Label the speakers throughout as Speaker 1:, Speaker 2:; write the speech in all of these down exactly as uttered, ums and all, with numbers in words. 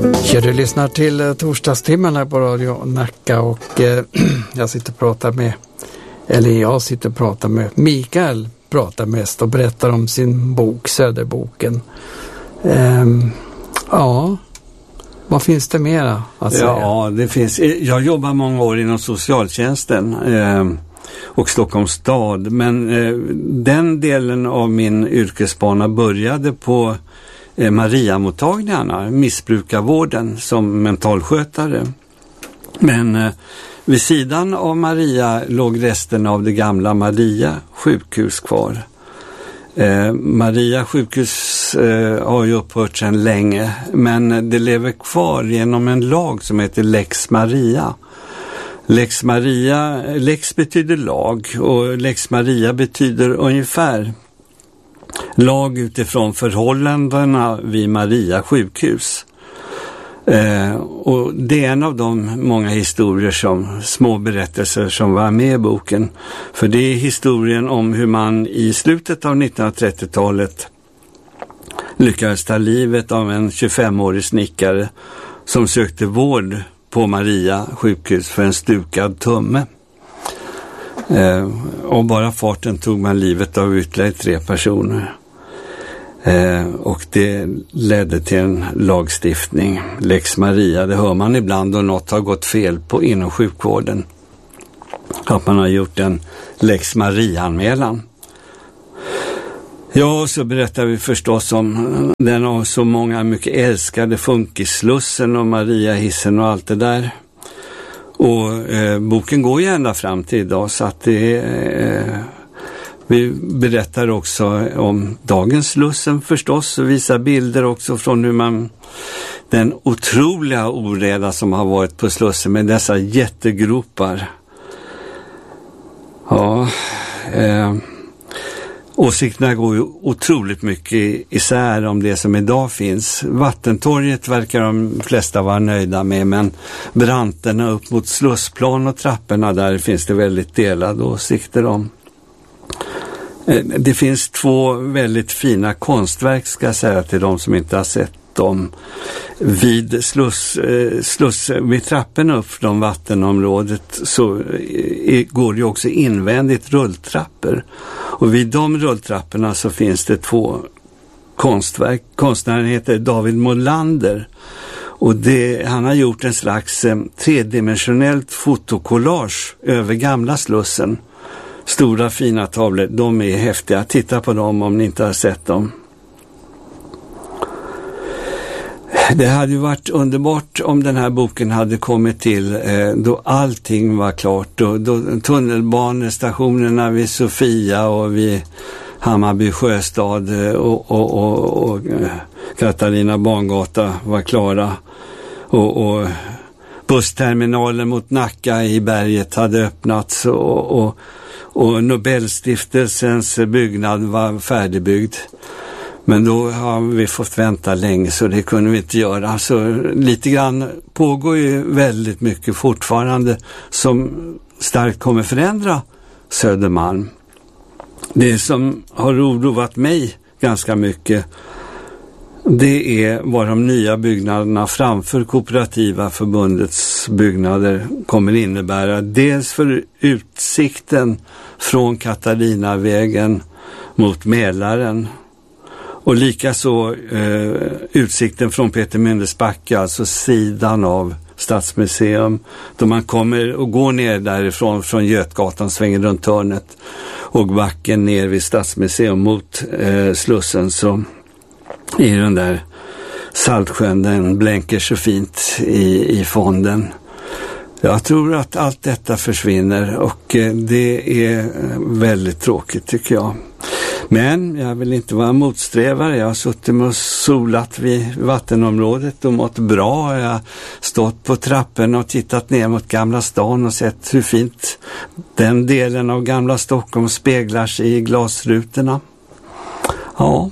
Speaker 1: Ja, du lyssnar till eh, torsdagstimmen här på Radio Nacka och eh, jag sitter och pratar med, eller jag sitter och pratar med Mikael, pratar mest och berättar om sin bok, Söderboken. Ehm, ja, vad finns det mera att säga?
Speaker 2: Ja, det finns. Jag jobbar många år inom socialtjänsten eh, och Stockholms stad, men eh, den delen av min yrkesbana började på eh, Maria-mottagningarna, missbrukarvården som mentalskötare. Men eh, vid sidan av Maria låg resten av det gamla Maria sjukhus kvar. Eh, Maria sjukhus eh, har ju upphört sedan länge, men det lever kvar genom en lag som heter Lex Maria. Lex Maria, Lex betyder lag och Lex Maria betyder ungefär lag utifrån förhållandena vid Maria sjukhus. Eh, och det är en av de många historier som, små berättelser som var med i boken. För det är historien om hur man i slutet av nittonhundratrettiotalet lyckades ta livet av en tjugofemårig snickare som sökte vård på Maria sjukhus för en stukad tumme. Eh, och bara farten tog man livet av ytterligare tre personer. Eh, och det ledde till en lagstiftning, Lex Maria. Det hör man ibland då något har gått fel på inom sjukvården. Att man har gjort en Lex Maria-anmälan. Ja, så berättar vi förstås om den av så många mycket älskade Funkisslussen och Maria-hissen och allt det där. Och eh, boken går ju ända fram till idag, så att det är... Eh, Vi berättar också om dagens Slussen förstås och visar bilder också från hur man, den otroliga oreda som har varit på Slussen med dessa jättegropar. Ja, eh, åsikterna går ju otroligt mycket isär om det som idag finns. Vattentorget verkar de flesta vara nöjda med, men branterna upp mot Slussplan och trapporna där finns det väldigt delade åsikter om. Det finns två väldigt fina konstverk, ska jag säga till de som inte har sett dem. Vid sluss, sluss vid trapporna upp från vattenområdet så går det också invändigt rulltrappor. Och vid de rulltrapporna så finns det två konstverk. Konstnären heter David Molander. Och det, han har gjort en slags eh, tredimensionellt fotokollage över gamla Slussen. Stora fina tavlor, de är häftiga. Titta på dem om ni inte har sett dem. Det hade ju varit underbart om den här boken hade kommit till eh, då allting var klart. Då, då tunnelbanestationerna vid Sofia och vid Hammarby sjöstad eh, och, och, och, och eh, Katarina Bangata var klara. Och... och bussterminalen mot Nacka i berget hade öppnats och, och, och Nobelstiftelsens byggnad var färdigbyggd. Men då har vi fått vänta länge, så det kunde vi inte göra. Så lite grann pågår ju väldigt mycket fortfarande som starkt kommer förändra Södermalm. Det som har oroat mig ganska mycket, det är vad de nya byggnaderna framför Kooperativa förbundets byggnader kommer innebära. Dels för utsikten från Katarinavägen mot Mälaren och likaså eh, utsikten från Peter Myndes backe, alltså sidan av Stadsmuseum. Då man kommer och går ner därifrån från Götgatan, svänger runt hörnet och backen ner vid Stadsmuseum mot eh, Slussen, så i den där Saltsjön, den blänker så fint i, i fonden. Jag tror att allt detta försvinner och eh, det är väldigt tråkigt, tycker jag. Men jag vill inte vara motsträvare. Jag har suttit och solat vid vattenområdet och mått bra. Jag har stått på trappen och tittat ner mot Gamla stan och sett hur fint den delen av Gamla Stockholm speglar sig i glasrutorna. Ja.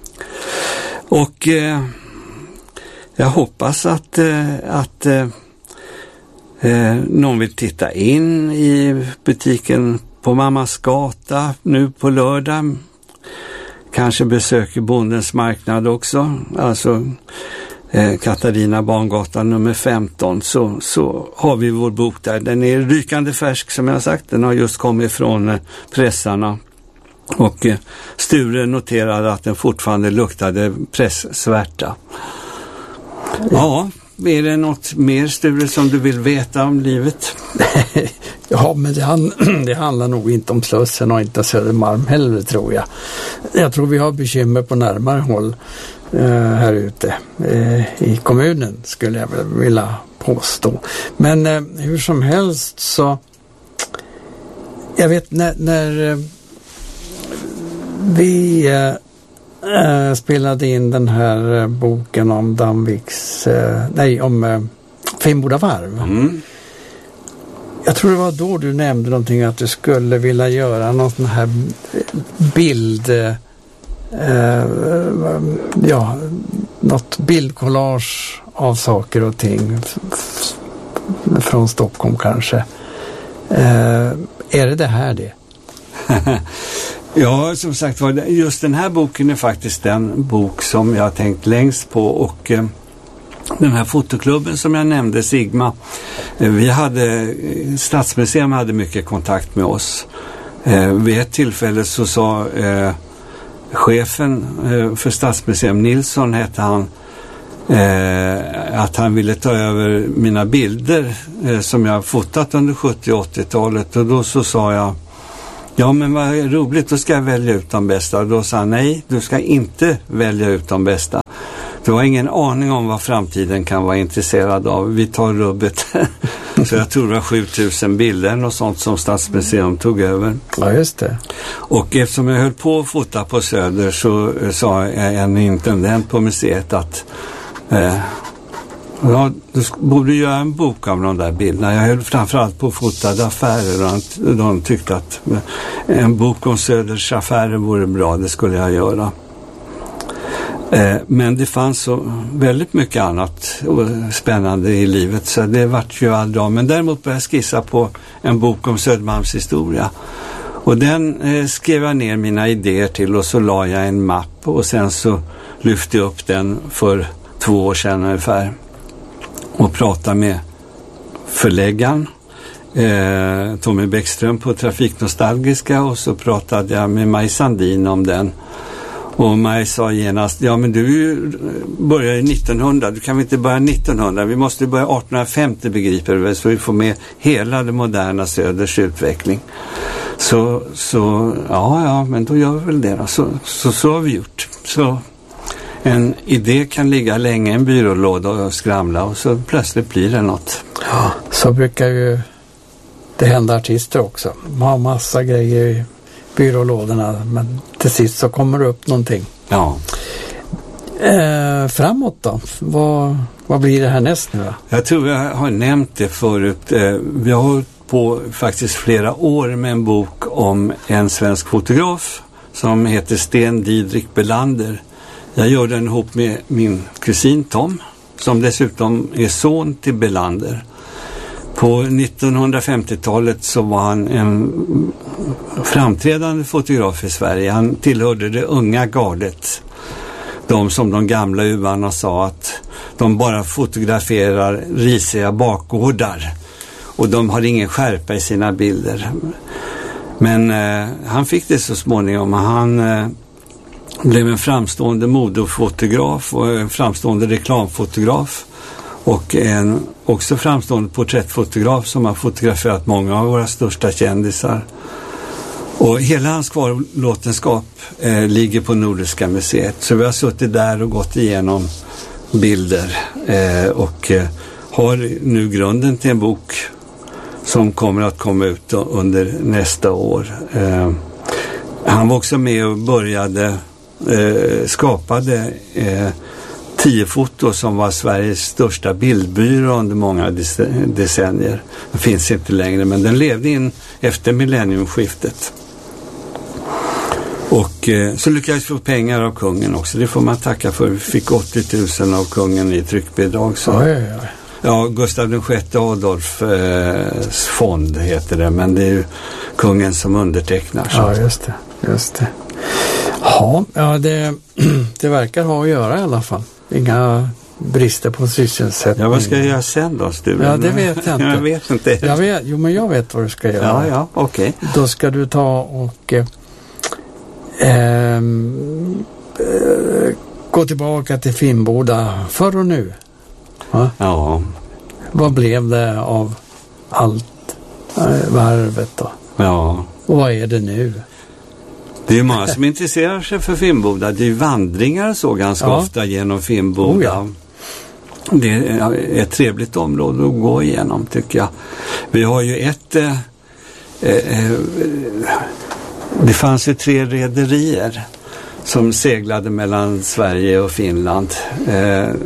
Speaker 2: Och eh, jag hoppas att, eh, att eh, någon vill titta in i butiken på Mammas gata nu på lördag. Kanske besöker Bondens marknad också. Alltså eh, Katarina Bangatan nummer femton, så, så har vi vår bok där. Den är rykande färsk som jag har sagt, den har just kommit från eh, pressarna. Och eh, Sture noterade att den fortfarande luktade presssvärta. Ja, är det något mer, Sture, som du vill veta om livet?
Speaker 1: Ja, men det, hand, det handlar nog inte om Slussen och inte Södermalm heller, tror jag. Jag tror vi har bekymmer på närmare håll eh, här ute eh, i kommunen, skulle jag väl vilja påstå. Men eh, hur som helst så, jag vet när, när eh, vi eh, spelade in den här eh, boken om Danviks, eh, nej om eh, Finnboda varv.
Speaker 2: Mm.
Speaker 1: Jag tror det var då du nämnde någonting att du skulle vilja göra någon sån här bild, eh, ja, något bildkollage av saker och ting f- från Stockholm kanske. Eh, är det det här det?
Speaker 2: Ja, som sagt var, just den här boken är faktiskt den bok som jag har tänkt längst på, och eh, den här fotoklubben som jag nämnde, Sigma, eh, vi hade, Stadsmuseum hade mycket kontakt med oss. Eh, vid ett tillfälle så sa eh, chefen eh, för Stadsmuseum, Nilsson hette han, eh, att han ville ta över mina bilder eh, som jag fotat under sjuttio- och åttiotalet, och då så sa jag, ja men vad roligt, då ska jag välja ut de bästa. Och då sa han, nej, du ska inte välja ut de bästa. Du har ingen aning om vad framtiden kan vara intresserad av. Vi tar rubbet. Så jag tror det var sjutusen bilder och sånt som Stadsmuseum tog över.
Speaker 1: Ja, just det.
Speaker 2: Och eftersom jag höll på att fota på Söder så sa en intendent på museet att eh, ja, du borde göra en bok av de där bilderna. Jag höll framförallt på fotade affärer, och de tyckte att en bok om Söders affärer vore bra, det skulle jag göra. Eh, men det fanns så väldigt mycket annat spännande i livet, så det vart ju aldrig av. Men däremot började jag skissa på en bok om Södermalms historia. Och den eh, skrev jag ner mina idéer till, och så la jag en mapp, och sen så lyfte jag upp den för två år sedan ungefär och pratade med förläggaren eh, Tommy Bäckström på Trafiknostalgiska, och så pratade jag med Maj Sandin om den. Och Maj sa genast, ja men du börjar i nittonhundra, du kan väl inte börja nittonhundra, vi måste börja artonhundrafemtio, begriper du väl, så vi får med hela det moderna Söders utveckling. Så, så ja, ja, men då gör vi väl det då. Så, så, så har vi gjort. Så en idé kan ligga länge i en byrålåda och skramla, och så plötsligt blir det något.
Speaker 1: Ja, så brukar ju det hända artister också. De har massa grejer i byrålådorna, men till sist så kommer det upp någonting.
Speaker 2: Ja.
Speaker 1: Eh, framåt då? Vad, vad blir det här näst nu då?
Speaker 2: Jag tror jag har nämnt det förut. Eh, vi har hållit på faktiskt flera år med en bok om en svensk fotograf som heter Sten Didrik Belander. Jag gör den ihop med min kusin Tom, som dessutom är son till Belander. På nittonhundrafemtiotalet så var han en framträdande fotograf i Sverige. Han tillhörde det unga gardet. De som de gamla uvarna sa att de bara fotograferar risiga bakgårdar. Och de har ingen skärpa i sina bilder. Men eh, han fick det så småningom. Han eh, blev en framstående modefotograf och en framstående reklamfotograf. Och en också framstående porträttfotograf som har fotograferat många av våra största kändisar. Och hela hans kvarlåtenskap eh, ligger på Nordiska museet. Så vi har suttit där och gått igenom bilder. Eh, och eh, har nu grunden till en bok som kommer att komma ut under nästa år. Eh, han var också med och började, eh, skapade eh, tio foto som var Sveriges största bildbyrå under många decennier. Den finns inte längre, men den levde in efter millenniumskiftet. Och eh, så lyckades vi få pengar av kungen också. Det får man tacka för. Vi fick åttio tusen av kungen i tryckbidrag. Så.
Speaker 1: Oj, oj, oj.
Speaker 2: Ja, Gustav den sjätte Adolfs eh, fond heter det, men det är ju kungen som undertecknar. Så.
Speaker 1: Ja, just det. Just det. Ja, ja det, det verkar ha att göra i alla fall. Inga brister på sysselsättning.
Speaker 2: Ja, vad ska jag göra sen då, Sture?
Speaker 1: Ja, det vet jag inte.
Speaker 2: Jag vet inte.
Speaker 1: Jag vet, jo, men jag vet vad du ska göra.
Speaker 2: Ja, ja, okej. Okay.
Speaker 1: Då ska du ta och eh, ehm, eh, gå tillbaka till Finnboda förr och nu. Va?
Speaker 2: Ja.
Speaker 1: Vad blev det av allt eh, varvet då?
Speaker 2: Ja.
Speaker 1: Och vad är det nu?
Speaker 2: Det är många som intresserar sig för Finnboda. Det är vandringar så ganska ja. ofta genom Finnboda. Oh ja. Det är ett trevligt område att gå igenom, tycker jag. Vi har ju ett... Eh, eh, det fanns ju tre rederier som seglade mellan Sverige och Finland. Eh, eh,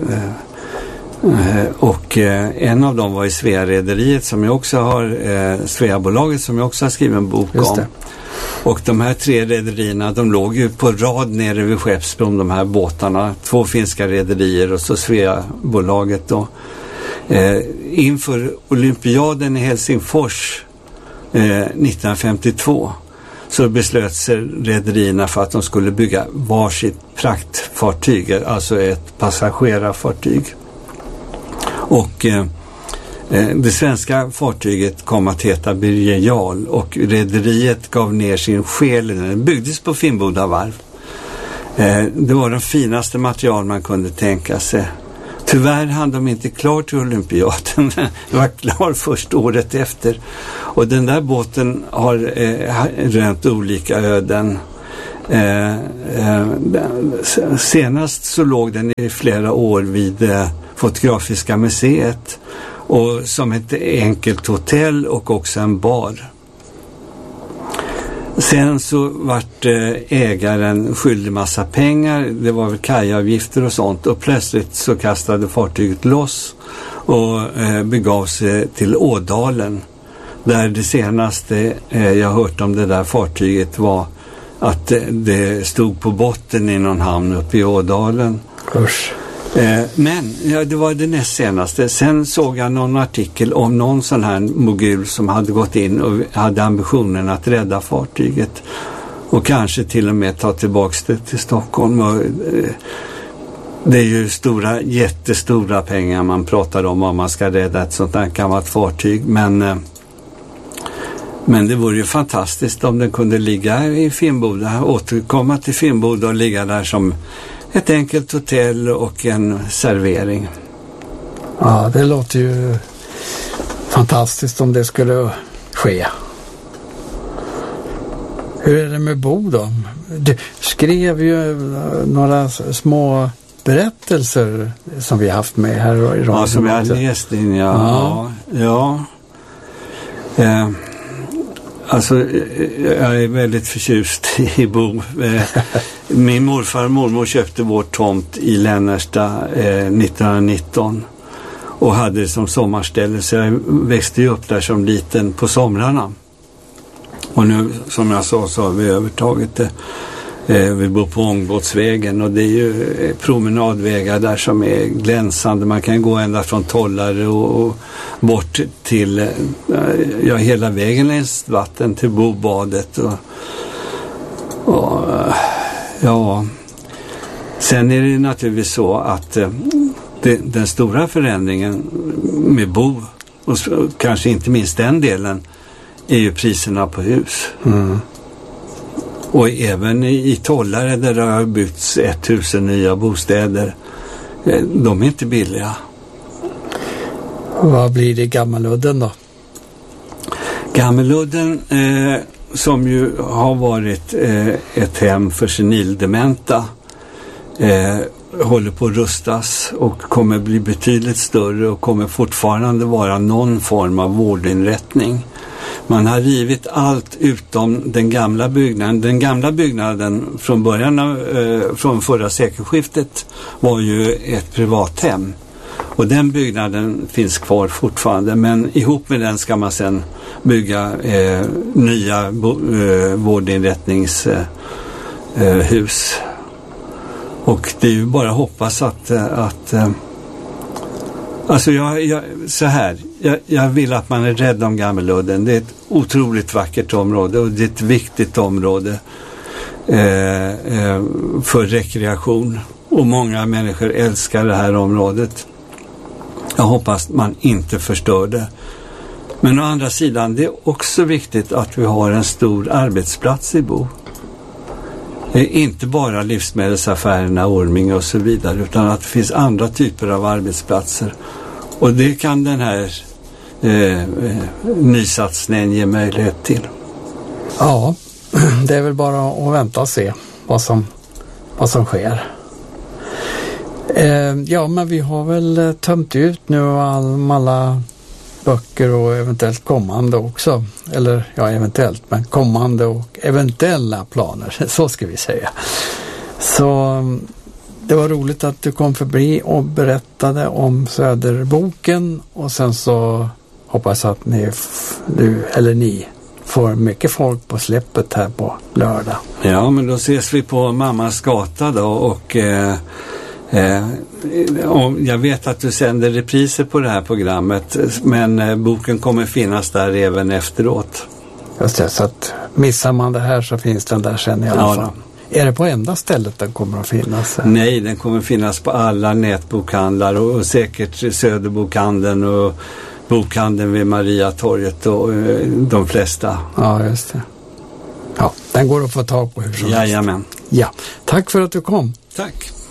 Speaker 2: och eh, en av dem var i Svea-rederiet som jag också har... Eh, Svea-bolaget som jag också har skrivit en bok om. Och de här tre rederierna, de låg ju på rad nere vid Skeppsbron, de här båtarna. Två finska rederier och så Svea-bolaget då. Eh, inför olympiaden i Helsingfors eh, nittonhundrafemtiotvå så beslöt sig rederierna för att de skulle bygga varsitt praktfartyg, alltså ett passagerarfartyg. Och... Eh, Det svenska fartyget kom att heta Birger Jarl och rederiet gav ner sin själ. Den byggdes på Finnboda varv. Det var de finaste material man kunde tänka sig. Tyvärr hann de inte klar till olympiaden. Det var klar först året efter. Och den där båten har eh, rönt olika öden. Eh, eh, senast så låg den i flera år vid eh, Fotografiska museet. Och som ett enkelt hotell och också en bar. Sen så vart ägaren skyldig massa pengar. Det var väl kajavgifter och sånt. Och plötsligt så kastade fartyget loss och begav sig till Ådalen. Där det senaste jag hört om det där fartyget var att det stod på botten i någon hamn uppe i Ådalen.
Speaker 1: Usch.
Speaker 2: Men ja, det var det näst senaste. Sen såg jag någon artikel om någon sån här mogul som hade gått in och hade ambitionen att rädda fartyget och kanske till och med ta tillbaka det till Stockholm. Och, eh, det är ju stora, jättestora pengar man pratar om om man ska rädda ett sånt här gammalt fartyg. Men, eh, men det vore ju fantastiskt om den kunde ligga i Finnboda, återkomma till Finnboda och ligga där som ett enkelt hotell och en servering.
Speaker 1: Ja, det låter ju fantastiskt om det skulle ske. Hur är det med Bo då? Du skrev ju några små berättelser som vi har haft med här i radion.
Speaker 2: Ja, som jag har läst in, ja. Ja. ja. ja. Eh. Alltså, jag är väldigt förtjust i Bo. Min morfar och mormor köpte vår tomt i Lännersta eh, nittonhundranitton och hade det som sommarställe, så jag växte ju upp där som liten på somrarna. Och nu, som jag sa, så har vi övertagit det. Eh, vi bor på Ångbåtsvägen och det är ju promenadvägar där som är glänsande. Man kan gå ända från Tollare och, och bort till, eh, ja, hela vägen längs vatten till Bobadet. Och, och, ja, sen är det naturligtvis så att eh, det, den stora förändringen med Bo, och kanske inte minst den delen, är ju priserna på hus.
Speaker 1: Mm.
Speaker 2: Och även i, i Tollare där det har byggts tusen nya bostäder. De är inte billiga.
Speaker 1: Vad blir det i Gammeludden då?
Speaker 2: Gammeludden eh, som ju har varit eh, ett hem för senildementa eh, håller på att rustas och kommer bli betydligt större och kommer fortfarande vara någon form av vårdinrättning. Man har rivit allt utom den gamla byggnaden. Den gamla byggnaden från början av, eh, från förra sekelskiftet var ju ett privathem. Och den byggnaden finns kvar fortfarande, men ihop med den ska man sedan bygga eh, nya bo, eh, vårdinrättningshus. Eh, och det är ju bara att hoppas att, att eh, alltså jag, jag, så här, jag, jag vill att man är rädd om Gammeludden. Det är ett otroligt vackert område och det är ett viktigt område eh, eh, för rekreation. och många människor älskar det här området. Jag hoppas man inte förstör det. Men å andra sidan, det är också viktigt att vi har en stor arbetsplats i Bo. Inte bara livsmedelsaffärerna, Orminge och så vidare, utan att det finns andra typer av arbetsplatser. Och det kan den här eh, nysatsningen ge möjlighet till.
Speaker 1: Ja, det är väl bara att vänta och se vad som, vad som sker. Eh, ja, men vi har väl tömt ut nu all, alla böcker och eventuellt kommande också. Eller ja, eventuellt, men kommande och eventuella planer, så ska vi säga. Så det var roligt att du kom förbi och berättade om Söderboken, och sen så hoppas att ni, du eller ni får mycket folk på släppet här på lördag.
Speaker 2: Ja, men då ses vi på Mammas gata då, och eh, eh, jag vet att du sänder repriser på det här programmet, men eh, boken kommer finnas där även efteråt.
Speaker 1: Just det, så att missar man det här så finns den där sen i alla
Speaker 2: Ja,
Speaker 1: fall. Är det på enda stället den kommer att finnas?
Speaker 2: Nej, den kommer finnas på alla nätbokhandlar och, och säkert Söderbokhandeln och bokhandeln vid Mariatorget och eh, de flesta.
Speaker 1: Ja, just det. Ja, den går att få tag på hur som helst.
Speaker 2: Jajamän.
Speaker 1: Ja, tack för att du kom.
Speaker 2: Tack.